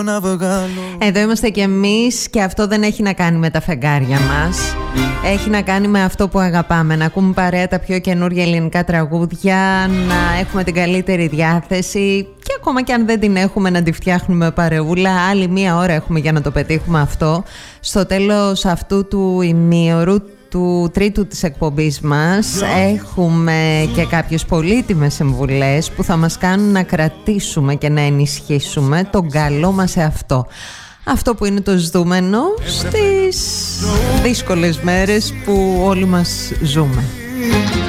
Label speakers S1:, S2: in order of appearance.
S1: Εδώ είμαστε κι εμείς και αυτό δεν έχει να κάνει με τα φεγγάρια μας. Έχει να κάνει με αυτό που αγαπάμε. Να ακούμε παρέα τα πιο καινούργια ελληνικά τραγούδια, να έχουμε την καλύτερη διάθεση και ακόμα και αν δεν την έχουμε να τη φτιάχνουμε παρεούλα. Άλλη μία ώρα έχουμε για να το πετύχουμε αυτό. Στο τέλος αυτού του ημίωρου, του τρίτου της εκπομπής μας, έχουμε και κάποιες πολύτιμες συμβουλές που θα μας κάνουν να κρατήσουμε και να ενισχύσουμε τον καλό μας εαυτό. Αυτό που είναι το ζητούμενο στις δύσκολες μέρες που όλοι μας ζούμε.